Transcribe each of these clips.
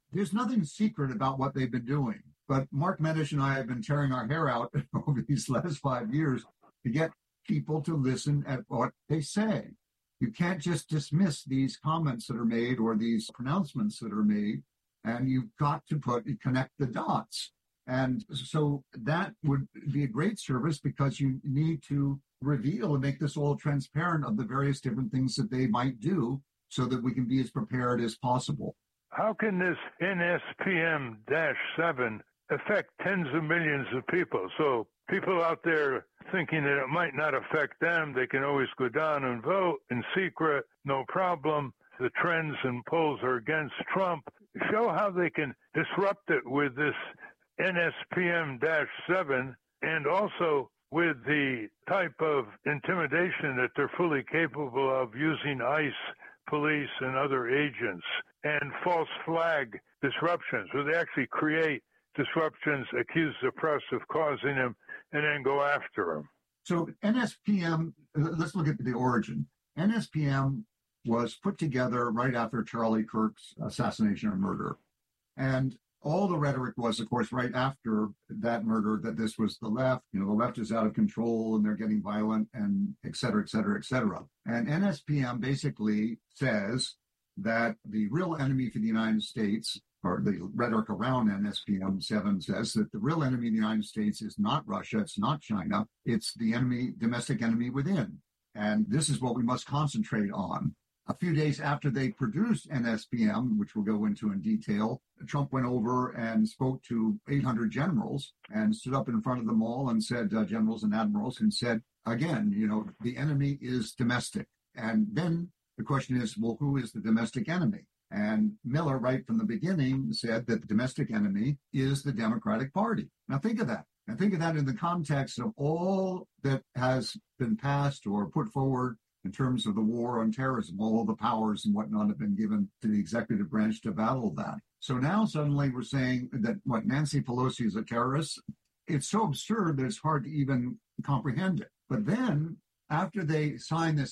there's nothing secret about what they've been doing. But Mark Medish and I have been tearing our hair out over these last 5 years to get people to listen at what they say. You can't just dismiss these comments that are made or these pronouncements that are made, and you've got to connect the dots. And so that would be a great service, because you need to reveal and make this all transparent of the various different things that they might do, so that we can be as prepared as possible. How can this NSPM-7 affect tens of millions of people? So people out there thinking that it might not affect them, they can always go down and vote in secret, no problem. The trends and polls are against Trump. Show how they can disrupt it with this NSPM-7, and also with the type of intimidation that they're fully capable of using ICE, police, and other agents, and false flag disruptions, where they actually create disruptions, accuse the press of causing them, and then go after them. So NSPM, let's look at the origin. NSPM was put together right after Charlie Kirk's assassination or murder. And all the rhetoric was, of course, right after that murder, that this was the left. The left is out of control and they're getting violent, and et cetera, et cetera, et cetera. And NSPM basically says that the real enemy for the United States, or the rhetoric around NSPM-7 says that the real enemy of the United States is not Russia, it's not China, it's the enemy, domestic enemy within. And this is what we must concentrate on. A few days after they produced NSPM, which we'll go into in detail, Trump went over and spoke to 800 generals and stood up in front of them all and said, generals and admirals, and said, again, the enemy is domestic. And then the question is, well, who is the domestic enemy? And Miller, right from the beginning, said that the domestic enemy is the Democratic Party. Now think of that. And think of that in the context of all that has been passed or put forward in terms of the war on terrorism. All the powers and whatnot have been given to the executive branch to battle that. So now suddenly we're saying that, Nancy Pelosi is a terrorist. It's so absurd that it's hard to even comprehend it. But then after they sign this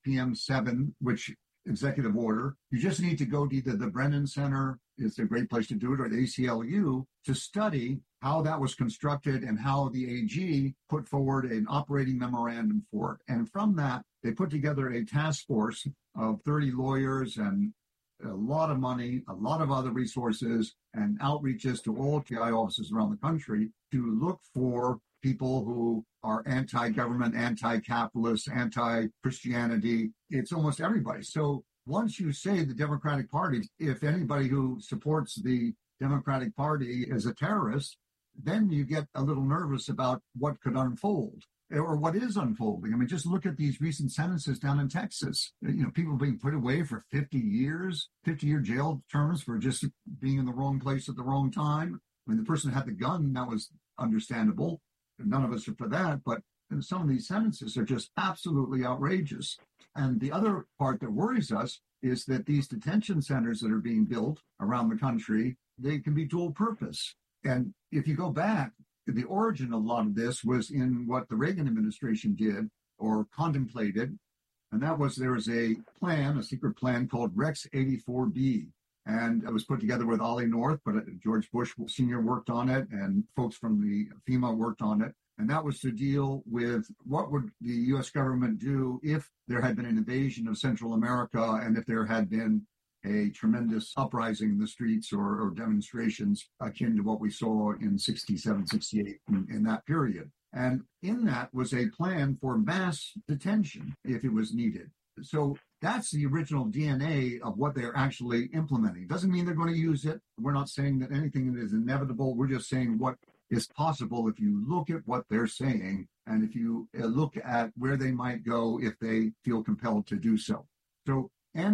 NSPM-7, which executive order, you just need to go to either the Brennan Center, it's a great place to do it, or the ACLU, to study how that was constructed and how the AG put forward an operating memorandum for it. And from that, they put together a task force of 30 lawyers and a lot of money, a lot of other resources, and outreaches to all TI offices around the country to look for people who are anti-government, anti-capitalist, anti-Christianity. It's almost everybody. So once you say the Democratic Party, if anybody who supports the Democratic Party is a terrorist, then you get a little nervous about what could unfold or what is unfolding. I mean, just look at these recent sentences down in Texas. People being put away for 50 years, 50-year jail terms for just being in the wrong place at the wrong time. I mean, the person had the gun, that was understandable. None of us are for that, but some of these sentences are just absolutely outrageous. And the other part that worries us is that these detention centers that are being built around the country, they can be dual purpose. And if you go back, the origin of a lot of this was in what the Reagan administration did or contemplated. And that was, there was a plan, a secret plan called Rex 84B. And it was put together with Ollie North, but George Bush Sr. worked on it and folks from the FEMA worked on it. And that was to deal with what would the U.S. government do if there had been an invasion of Central America and if there had been a tremendous uprising in the streets or demonstrations akin to what we saw in 67, 68 in that period. And in that was a plan for mass detention if it was needed. So that's the original DNA of what they're actually implementing. Doesn't mean they're going to use it. We're not saying that anything is inevitable. We're just saying what is possible if you look at what they're saying and if you look at where they might go if they feel compelled to do so. So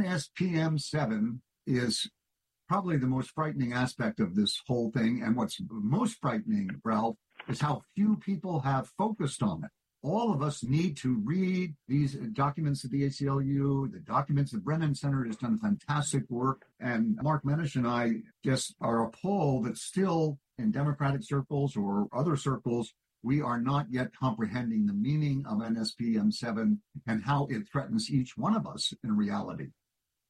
NSPM-7 is probably the most frightening aspect of this whole thing. And what's most frightening, Ralph, is how few people have focused on it. All of us need to read these documents at the ACLU, the documents the Brennan Center has done fantastic work. And Mark Medish and I just are appalled that still in Democratic circles or other circles, we are not yet comprehending the meaning of NSPM-7 and how it threatens each one of us in reality.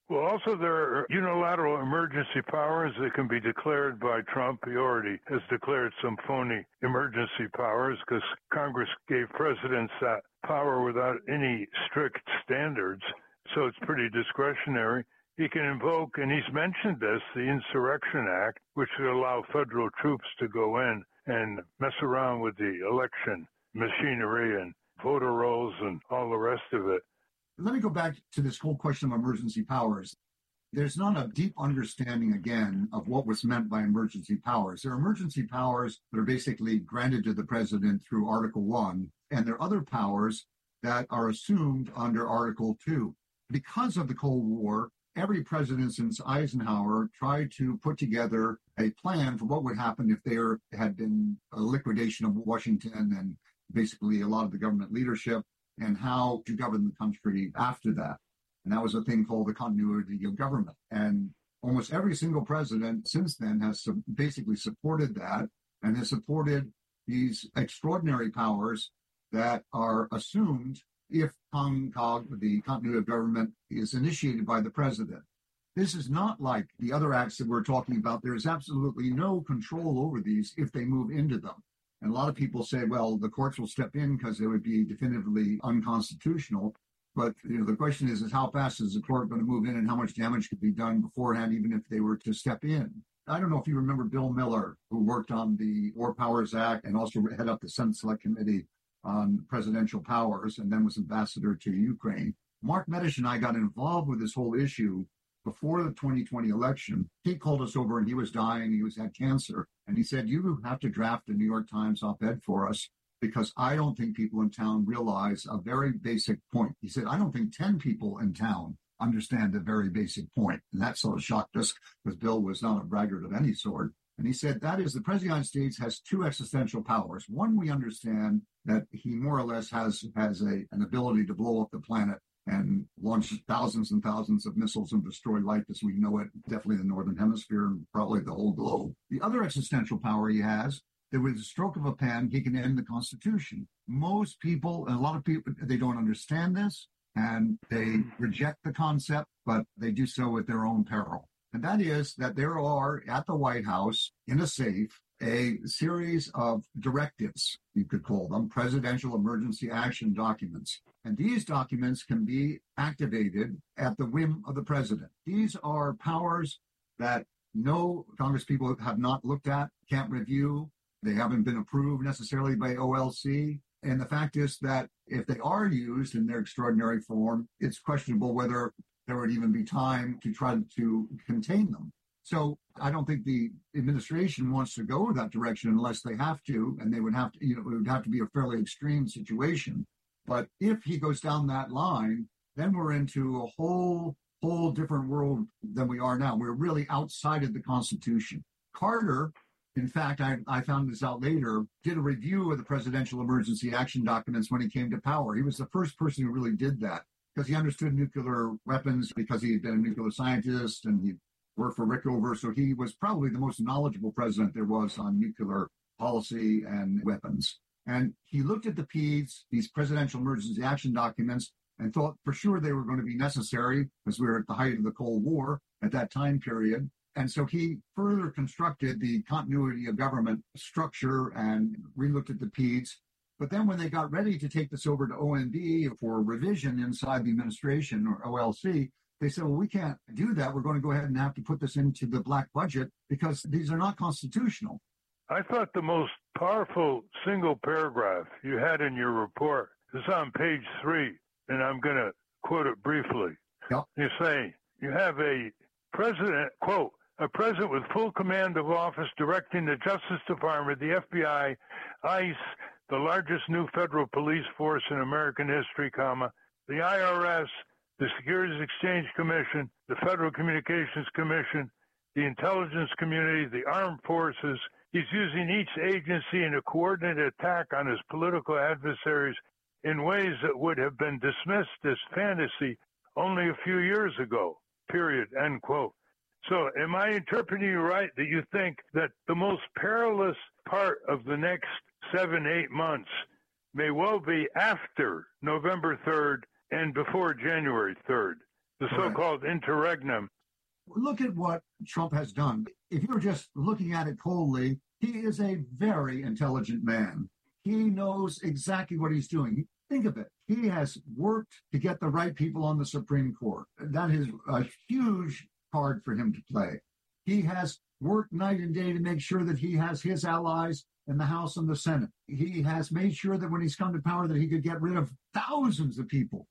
Well, also there are unilateral emergency powers that can be declared by Trump. He already has declared some phony emergency powers because Congress gave presidents that power without any strict standards. So it's pretty discretionary. He can invoke, and he's mentioned this, the Insurrection Act, which would allow federal troops to go in and mess around with the election machinery and voter rolls and all the rest of it. Let me go back to this whole question of emergency powers. There's not a deep understanding, again, of what was meant by emergency powers. There are emergency powers that are basically granted to the president through Article 1, and there are other powers that are assumed under Article 2. Because of the Cold War, every president since Eisenhower tried to put together a plan for what would happen if there had been a liquidation of Washington and basically a lot of the government leadership, and how to govern the country after that. And that was a thing called the continuity of government. And almost every single president since then has basically supported that and has supported these extraordinary powers that are assumed if CONCOG, the continuity of government, is initiated by the president. This is not like the other acts that we're talking about. There is absolutely no control over these if they move into them. And a lot of people say, well, the courts will step in because they would be definitively unconstitutional. But the question is how fast is the court going to move in and how much damage could be done beforehand, even if they were to step in? I don't know if you remember Bill Miller, who worked on the War Powers Act and also head up the Senate Select Committee on presidential powers and then was ambassador to Ukraine. Mark Medish and I got involved with this whole issue before the 2020 election. He called us over and he was dying. He had cancer. And he said, you have to draft a New York Times op-ed for us because I don't think people in town realize a very basic point. He said, I don't think 10 people in town understand a very basic point. And that sort of shocked us because Bill was not a braggart of any sort. And he said, that is, the President of the United States has two existential powers. One, we understand that he more or less has an ability to blow up the planet and launch thousands and thousands of missiles and destroy life as we know it, definitely the Northern Hemisphere and probably the whole globe. The other existential power he has, that with the stroke of a pen, he can end the Constitution. Most people, and a lot of people, they don't understand this, and they reject the concept, but they do so at their own peril. And that is that there are, at the White House, in a safe, a series of directives, you could call them, presidential emergency action documents. And these documents can be activated at the whim of the president. These are powers that no Congress people have not looked at, can't review. They haven't been approved necessarily by OLC. And the fact is that if they are used in their extraordinary form, it's questionable whether there would even be time to try to contain them. So I don't think the administration wants to go that direction unless they have to, and they would have to, it would have to be a fairly extreme situation. But if he goes down that line, then we're into a whole different world than we are now. We're really outside of the Constitution. Carter, in fact, I found this out later, did a review of the presidential emergency action documents when he came to power. He was the first person who really did that because he understood nuclear weapons, because he had been a nuclear scientist and he worked for Rickover. So he was probably the most knowledgeable president there was on nuclear policy and weapons. And he looked at the PEDs, these presidential emergency action documents, and thought for sure they were going to be necessary because we were at the height of the Cold War at that time period. And so he further constructed the continuity of government structure and relooked at the PEDs. But then when they got ready to take this over to OMB for revision inside the administration or OLC, they said, well, we can't do that. We're going to go ahead and have to put this into the black budget because these are not constitutional. I thought the most powerful single paragraph you had in your report is on page 3, and I'm going to quote it briefly. Yep. You say, you have a president, quote, a president with full command of office directing the Justice Department, the FBI, ICE, the largest new federal police force in American history, the IRS, the Securities Exchange Commission, the Federal Communications Commission, the intelligence community, the armed forces. He's using each agency in a coordinated attack on his political adversaries in ways that would have been dismissed as fantasy only a few years ago, period, end quote. So am I interpreting you right that you think that the most perilous part of the next 7-8 months may well be after November 3rd and before January 3rd? the Correct. so-called interregnum. Look at what Trump has done. If you're just looking at it coldly, he is a very intelligent man. He knows exactly what he's doing. Think of it. He has worked to get the right people on the Supreme Court. That is a huge card for him to play. He has worked night and day to make sure that he has his allies in the House and the Senate. He has made sure that when he's come to power that he could get rid of thousands of people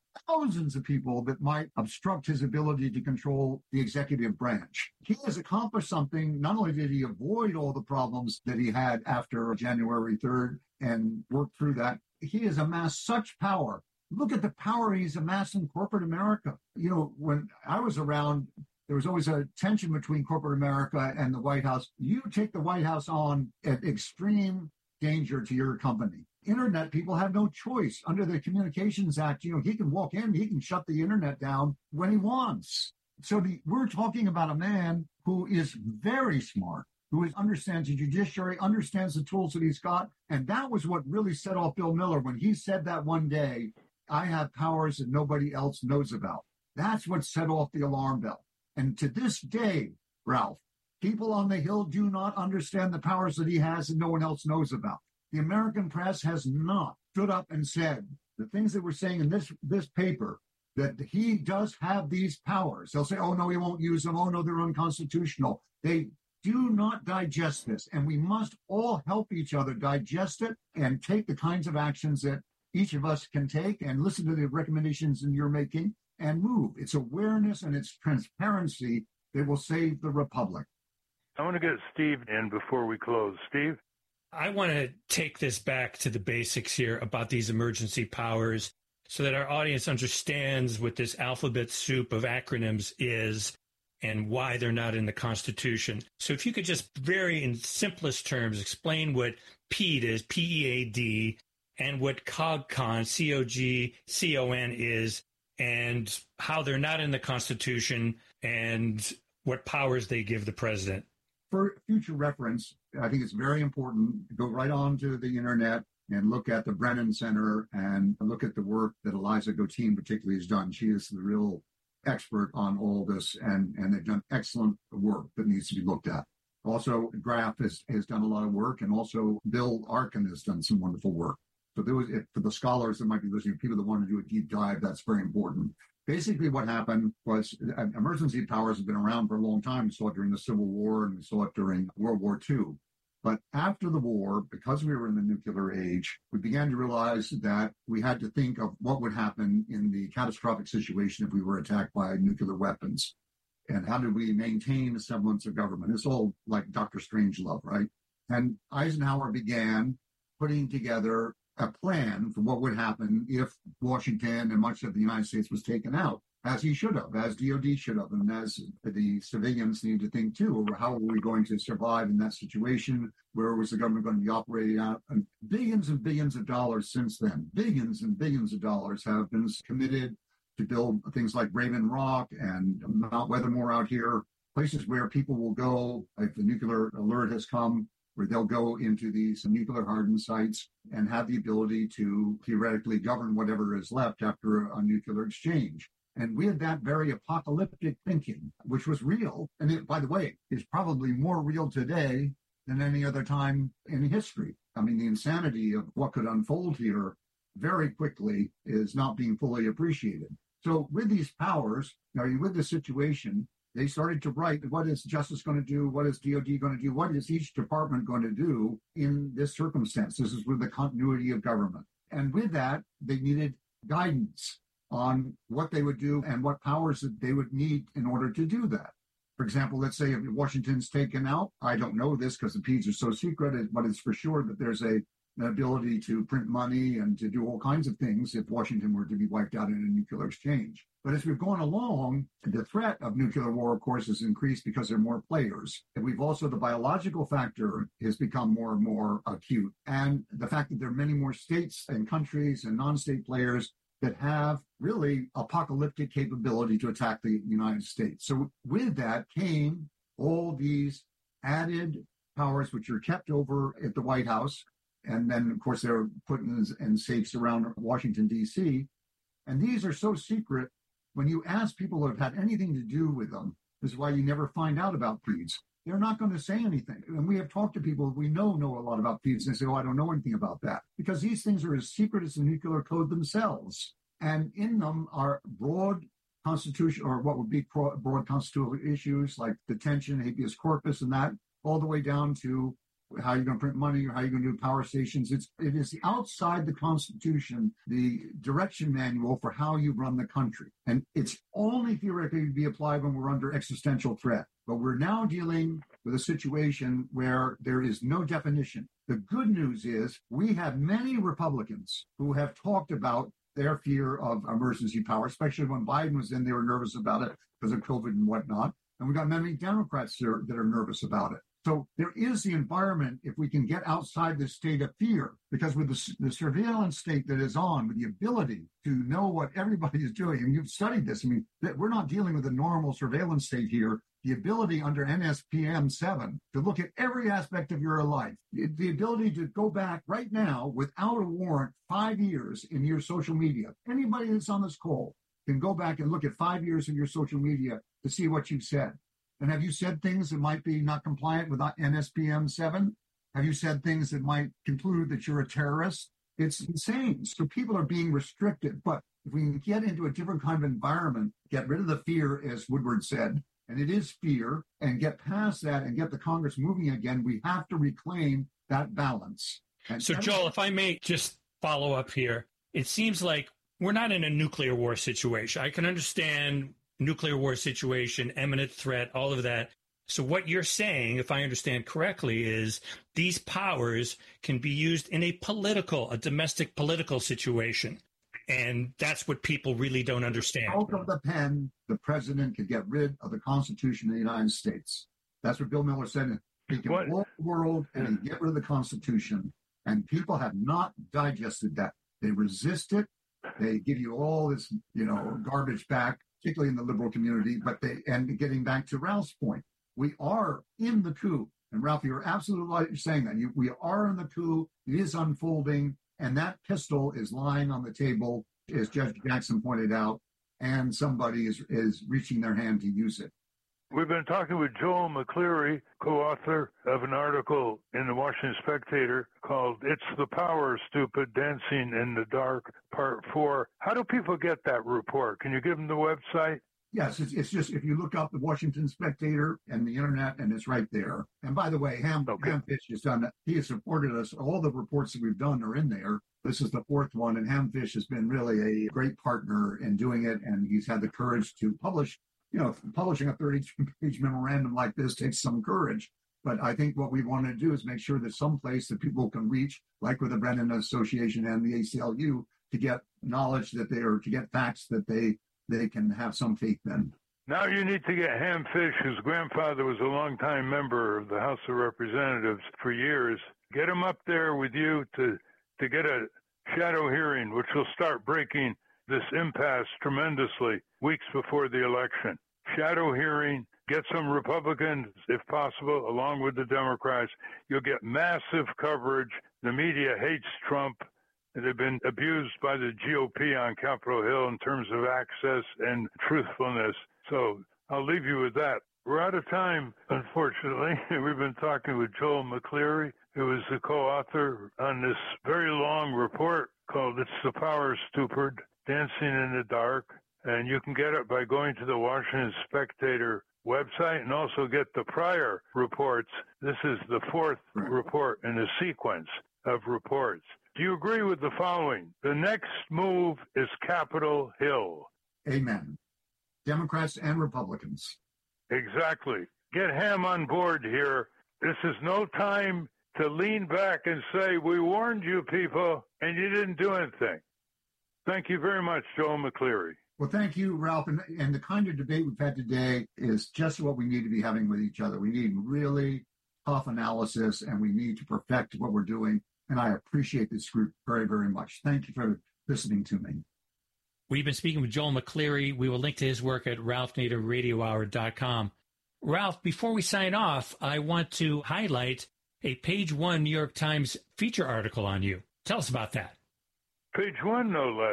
that might obstruct his ability to control the executive branch. He has accomplished something. Not only did he avoid all the problems that he had after January 3rd and work through that, he has amassed such power. Look at the power he's amassed in corporate America. You know, when I was around, there was always a tension between corporate America and the White House. You take the White House on at extreme danger to your company. Internet people have no choice. Under the Communications Act, you know, he can walk in, he can shut the internet down when he wants. So we're talking about a man who is very smart, who understands the judiciary, understands the tools that he's got. And that was what really set off Bill Miller when he said that one day, I have powers that nobody else knows about. That's what set off the alarm bell. And to this day, Ralph, people on the Hill do not understand the powers that he has and no one else knows about. The American press has not stood up and said the things that we're saying in this paper, that he does have these powers. They'll say, oh, no, he won't use them. Oh, no, they're unconstitutional. They do not digest this. And we must all help each other digest it and take the kinds of actions that each of us can take and listen to the recommendations that you're making and move. It's awareness and it's transparency that will save the republic. I want to get Steve in before we close. Steve? I want to take this back to the basics here about these emergency powers so that our audience understands what this alphabet soup of acronyms is and why they're not in the Constitution. So if you could just very in simplest terms explain what PEAD is, P-E-A-D, and what COGCON, C-O-G-C-O-N is, and how they're not in the Constitution and what powers they give the president. For future reference, I think it's very important to go right on to the internet and look at the Brennan Center and look at the work that Eliza Gotine particularly has done. She is the real expert on all this, and they've done excellent work that needs to be looked at. Also, Graf has done a lot of work, and also Bill Arkin has done some wonderful work. So for the scholars that might be listening, people that want to do a deep dive, that's very important. Basically, what happened was emergency powers have been around for a long time. We saw it during the Civil War and we saw it during World War II. But after the war, because we were in the nuclear age, we began to realize that we had to think of what would happen in the catastrophic situation if we were attacked by nuclear weapons. And how did we maintain a semblance of government? It's all like Dr. Strangelove, right? And Eisenhower began putting together a plan for what would happen if Washington and much of the United States was taken out, as he should have, as DOD should have, and as the civilians need to think too, over how are we going to survive in that situation? Where was the government going to be operating out? And billions of dollars since then, billions and billions of dollars have been committed to build things like Raven Rock and Mount Weathermore out here, places where people will go if the nuclear alert has come, where they'll go into these nuclear hardened sites and have the ability to theoretically govern whatever is left after a nuclear exchange. And we had that very apocalyptic thinking, which was real. And it, by the way, is probably more real today than any other time in history. I mean, the insanity of what could unfold here very quickly is not being fully appreciated. So with these powers, with the situation, they started to write, what is Justice going to do? What is DOD going to do? What is each department going to do in this circumstance? This is with the continuity of government. And with that, they needed guidance on what they would do and what powers that they would need in order to do that. For example, let's say if Washington's taken out, I don't know this because the PEADs are so secret, but it's for sure that there's an ability to print money and to do all kinds of things if Washington were to be wiped out in a nuclear exchange. But as we've gone along, the threat of nuclear war, of course, has increased because there are more players. And we've also, the biological factor has become more and more acute. And the fact that there are many more states and countries and non-state players that have really apocalyptic capability to attack the United States. So with that came all these added powers, which are kept over at the White House. And then, of course, they're put in safes around Washington, D.C. And these are so secret when you ask people who have had anything to do with them, this is why you never find out about PEDS. They're not going to say anything. And we have talked to people we know a lot about PEDS, and they say, oh, I don't know anything about that. Because these things are as secret as the nuclear code themselves. And in them are broad constitution, or what would be broad constitutional issues like detention, habeas corpus, and that, all the way down to how you're going to print money or how you're going to do power stations. It is outside the Constitution, the direction manual for how you run the country. And it's only theoretically to be applied when we're under existential threat. But we're now dealing with a situation where there is no definition. The good news is we have many Republicans who have talked about their fear of emergency power, especially when Biden was in, they were nervous about it because of COVID and whatnot. And we've got many Democrats that are nervous about it. So there is the environment, if we can get outside the state of fear, because with the surveillance state that is on, with the ability to know what everybody is doing, and you've studied this, I mean, we're not dealing with a normal surveillance state here. The ability under NSPM 7 to look at every aspect of your life, the ability to go back right now without a warrant 5 years in your social media. Anybody that's on this call can go back and look at 5 years of your social media to see what you've said. And have you said things that might be not compliant with NSPM 7? Have you said things that might conclude that you're a terrorist? It's insane. So people are being restricted. But if we can get into a different kind of environment, get rid of the fear, as Woodward said, and it is fear, and get past that and get the Congress moving again, we have to reclaim that balance. And so, Joel, if I may just follow up here, it seems like we're not in a nuclear war situation. I can understand nuclear war situation, imminent threat, all of that. So what you're saying, if I understand correctly, is these powers can be used in a domestic political situation. And that's what people really don't understand. Out of the pen, the president could get rid of the Constitution of the United States. That's what Bill Miller said. He can rule the world and he can get rid of the Constitution. And people have not digested that. They resist it. They give you all this, garbage back, particularly in the liberal community. And getting back to Ralph's point, we are in the coup. And Ralph, you're absolutely right in saying that. We are in the coup. It is unfolding. And that pistol is lying on the table, as Judge Jackson pointed out, and somebody is reaching their hand to use it. We've been talking with Joel McCleary, co-author of an article in the Washington Spectator called It's the Power, Stupid, Dancing in the Dark, Part 4. How do people get that report? Can you give them the website? Yes, it's just, if you look up the Washington Spectator and the internet, and it's right there. And by the way, Ham Fish has done that. He has supported us. All the reports that we've done are in there. This is the fourth one, and Ham Fish has been really a great partner in doing it, and he's had the courage to publish. Publishing a 32-page memorandum like this takes some courage. But I think what we want to do is make sure that some place that people can reach, like with the Brennan Association and the ACLU, to get knowledge to get facts that they can have some faith in. Now you need to get Ham Fish, whose grandfather was a longtime member of the House of Representatives for years. Get him up there with you to get a shadow hearing, which will start breaking this impasse tremendously weeks before the election. Shadow hearing, get some Republicans, if possible, along with the Democrats. You'll get massive coverage. The media hates Trump. They've been abused by the GOP on Capitol Hill in terms of access and truthfulness. So I'll leave you with that. We're out of time, unfortunately. We've been talking with Joel McCleary, who is the co-author on this very long report called It's the Power, Stupid, Dancing in the Dark. And you can get it by going to the Washington Spectator website and also get the prior reports. This is the fourth report in a sequence of reports. Do you agree with the following? The next move is Capitol Hill. Amen. Democrats and Republicans. Exactly. Get Ham on board here. This is no time to lean back and say, we warned you people, and you didn't do anything. Thank you very much, Joel McCleary. Well, thank you, Ralph. And the kind of debate we've had today is just what we need to be having with each other. We need really tough analysis, and we need to perfect what we're doing. And I appreciate this group very, very much. Thank you for listening to me. We've been speaking with Joel McCleary. We will link to his work at ralphnaderradiohour.com. Ralph, before we sign off, I want to highlight a Page One New York Times feature article on you. Tell us about that. Page One, no less.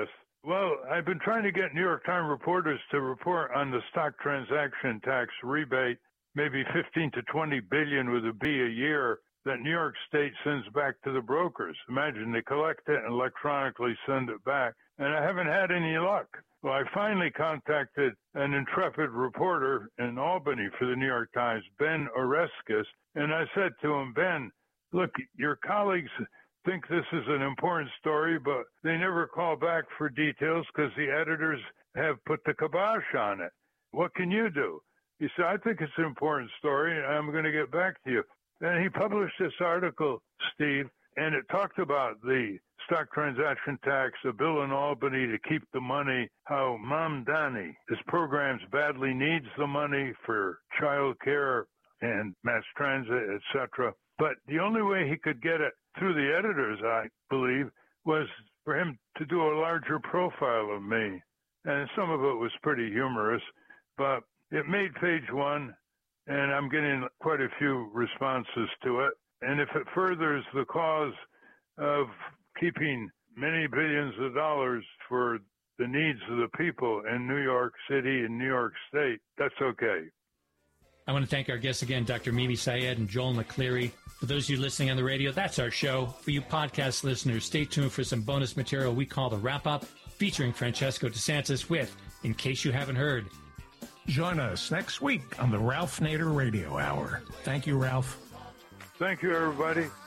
Well, I've been trying to get New York Times reporters to report on the stock transaction tax rebate, maybe 15 to 20 billion with a B a year that New York State sends back to the brokers. Imagine they collect it and electronically send it back, and I haven't had any luck. Well, I finally contacted an intrepid reporter in Albany for the New York Times, Ben Oreskes, and I said to him, Ben, look, your colleagues think this is an important story, but they never call back for details because the editors have put the kibosh on it. What can you do? He said, I think it's an important story, and I'm going to get back to you. And he published this article, Steve, and it talked about the stock transaction tax, a bill in Albany to keep the money, how Mamdani, his programs badly needs the money for child care and mass transit, etc. But the only way he could get it through the editors, I believe, was for him to do a larger profile of me. And some of it was pretty humorous, but it made page one, and I'm getting quite a few responses to it. And if it furthers the cause of keeping many billions of dollars for the needs of the people in New York City and New York State, that's okay. I want to thank our guests again, Dr. Mimi Syed and Joel McCleary. For those of you listening on the radio, that's our show. For you podcast listeners, stay tuned for some bonus material we call the Wrap-Up, featuring Francesco DeSantis with In Case You Haven't Heard. Join us next week on the Ralph Nader Radio Hour. Thank you, Ralph. Thank you, everybody.